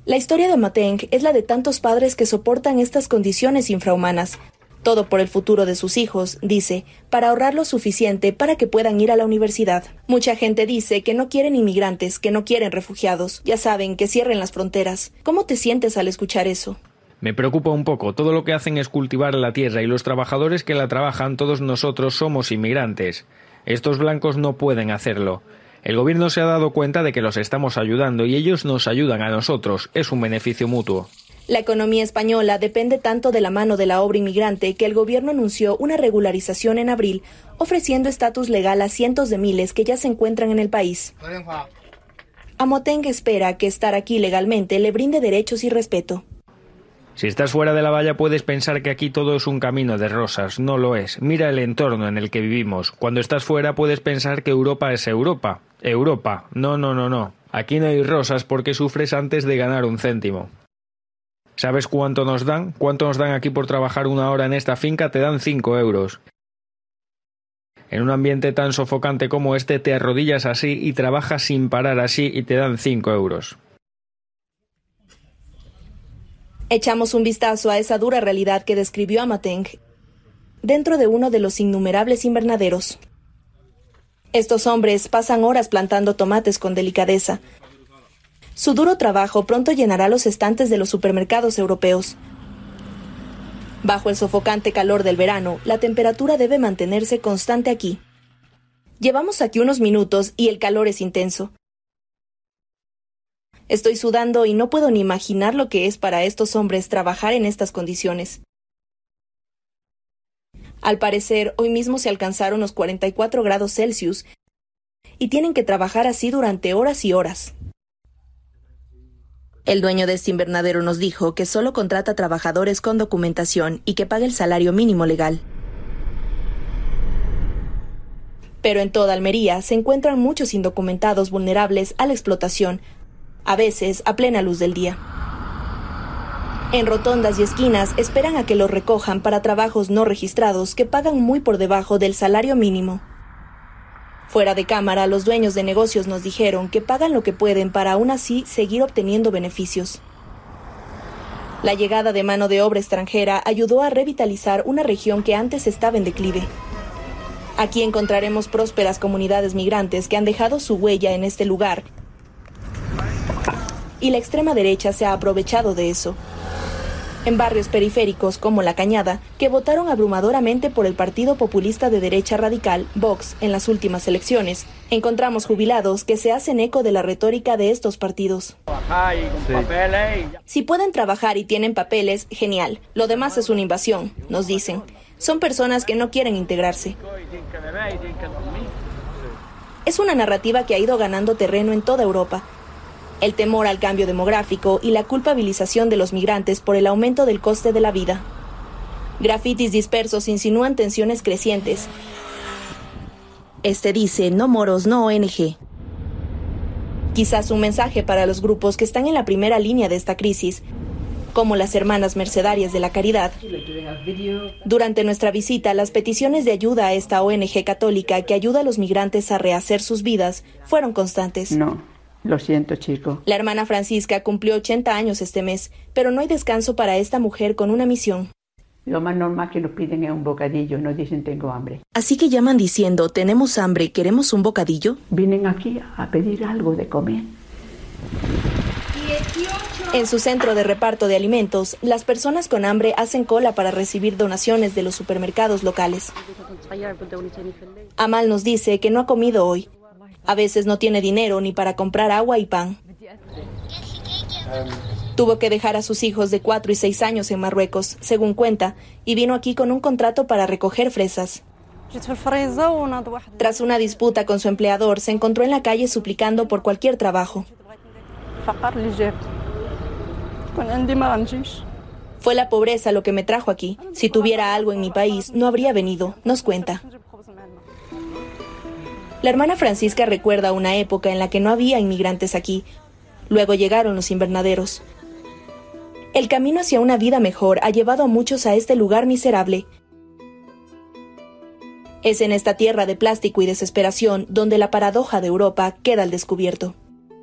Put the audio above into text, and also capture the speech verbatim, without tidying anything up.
La historia de Amateng es la de tantos padres que soportan estas condiciones infrahumanas. Todo por el futuro de sus hijos, dice, para ahorrar lo suficiente para que puedan ir a la universidad. Mucha gente dice que no quieren inmigrantes, que no quieren refugiados. Ya saben, que cierren las fronteras. ¿Cómo te sientes al escuchar eso? Me preocupa un poco. Todo lo que hacen es cultivar la tierra y los trabajadores que la trabajan, todos nosotros somos inmigrantes. Estos blancos no pueden hacerlo. El gobierno se ha dado cuenta de que los estamos ayudando y ellos nos ayudan a nosotros. Es un beneficio mutuo. La economía española depende tanto de la mano de la obra inmigrante que el gobierno anunció una regularización en abril, ofreciendo estatus legal a cientos de miles que ya se encuentran en el país. Amateng espera que estar aquí legalmente le brinde derechos y respeto. Si estás fuera de la valla puedes pensar que aquí todo es un camino de rosas. No lo es. Mira el entorno en el que vivimos. Cuando estás fuera puedes pensar que Europa es Europa. Europa. No, no, no, no. Aquí no hay rosas porque sufres antes de ganar un céntimo. ¿Sabes cuánto nos dan? ¿Cuánto nos dan aquí por trabajar una hora en esta finca? Te dan cinco euros. En un ambiente tan sofocante como este te arrodillas así y trabajas sin parar así y te dan cinco euros. Echamos un vistazo a esa dura realidad que describió Amateng dentro de uno de los innumerables invernaderos. Estos hombres pasan horas plantando tomates con delicadeza. Su duro trabajo pronto llenará los estantes de los supermercados europeos. Bajo el sofocante calor del verano, la temperatura debe mantenerse constante aquí. Llevamos aquí unos minutos y el calor es intenso. Estoy sudando y no puedo ni imaginar lo que es para estos hombres trabajar en estas condiciones. Al parecer, hoy mismo se alcanzaron los cuarenta y cuatro grados Celsius y tienen que trabajar así durante horas y horas. El dueño de este invernadero nos dijo que solo contrata trabajadores con documentación y que paga el salario mínimo legal. Pero en toda Almería se encuentran muchos indocumentados vulnerables a la explotación, a veces a plena luz del día. En rotondas y esquinas esperan a que los recojan para trabajos no registrados que pagan muy por debajo del salario mínimo. Fuera de cámara, los dueños de negocios nos dijeron que pagan lo que pueden para aún así seguir obteniendo beneficios. La llegada de mano de obra extranjera ayudó a revitalizar una región que antes estaba en declive. Aquí encontraremos prósperas comunidades migrantes que han dejado su huella en este lugar, y la extrema derecha se ha aprovechado de eso. En barrios periféricos como La Cañada, que votaron abrumadoramente por el partido populista de derecha radical, Vox, en las últimas elecciones, encontramos jubilados que se hacen eco de la retórica de estos partidos. Sí. Si pueden trabajar y tienen papeles, genial. Lo demás es una invasión, nos dicen. Son personas que no quieren integrarse. Es una narrativa que ha ido ganando terreno en toda Europa. El temor al cambio demográfico y la culpabilización de los migrantes por el aumento del coste de la vida. Grafitis dispersos insinúan tensiones crecientes. Este dice, no moros, no O N G. Quizás un mensaje para los grupos que están en la primera línea de esta crisis, como las Hermanas Mercedarias de la Caridad. Durante nuestra visita, las peticiones de ayuda a esta O N G católica que ayuda a los migrantes a rehacer sus vidas fueron constantes. No. Lo siento, chico. La hermana Francisca cumplió ochenta años este mes, pero no hay descanso para esta mujer con una misión. Lo más normal que nos piden es un bocadillo, nos dicen tengo hambre. Así que llaman diciendo, tenemos hambre, ¿queremos un bocadillo? Vienen aquí a pedir algo de comer. En su centro de reparto de alimentos, las personas con hambre hacen cola para recibir donaciones de los supermercados locales. Amal nos dice que no ha comido hoy. A veces no tiene dinero ni para comprar agua y pan. Tuvo que dejar a sus hijos de cuatro y seis años en Marruecos, según cuenta, y vino aquí con un contrato para recoger fresas. Tras una disputa con su empleador, se encontró en la calle suplicando por cualquier trabajo. Fue la pobreza lo que me trajo aquí. Si tuviera algo en mi país, no habría venido, nos cuenta. La hermana Francisca recuerda una época en la que no había inmigrantes aquí. Luego llegaron los invernaderos. El camino hacia una vida mejor ha llevado a muchos a este lugar miserable. Es en esta tierra de plástico y desesperación donde la paradoja de Europa queda al descubierto.